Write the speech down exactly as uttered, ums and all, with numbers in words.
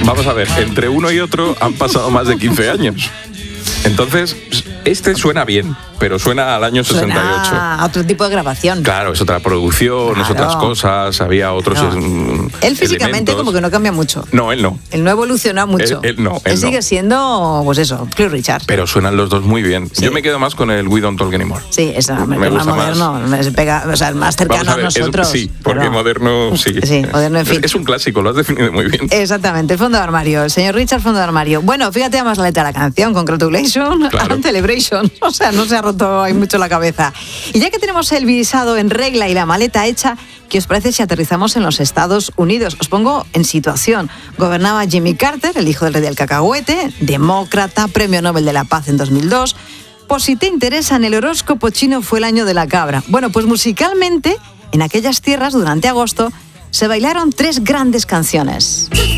vamos a ver, entre uno y otro han pasado más de quince años. Entonces, este suena bien, pero suena al año sesenta y ocho. Suena a otro tipo de grabación. Claro, es otra producción, Claro. es otras cosas, había otros Claro. mm, Él físicamente elementos. como que no cambia mucho. No, él no. Él no ha evolucionado mucho. Él- él no, él sigue no. siendo, pues eso, Cliff Richard. Pero suenan los dos muy bien. Sí. Yo me quedo más con el We Don't Talk Anymore. Sí, es Me más gusta más. moderno, es pega- o sea, es más cercano Vamos a ver, a es- nosotros. sí, porque pero- moderno, sí. Sí, moderno, en fin. Es un clásico, lo has definido muy bien. Exactamente, el fondo de armario, el señor Richard, fondo de armario. Bueno, fíjate además la letra de la canción, Congratulations Claro. and Celebration. O sea, no se ha roto ahí mucho la cabeza. Y ya que tenemos el visado en regla y la maleta hecha, ¿qué os parece si aterrizamos en los Estados Unidos? Os pongo en situación. Gobernaba Jimmy Carter, el hijo del rey del cacahuete, demócrata, premio Nobel de la Paz en dos mil dos. Por si te interesa, en el horóscopo chino fue el año de la cabra. Bueno, pues musicalmente, en aquellas tierras, durante agosto, se bailaron tres grandes canciones.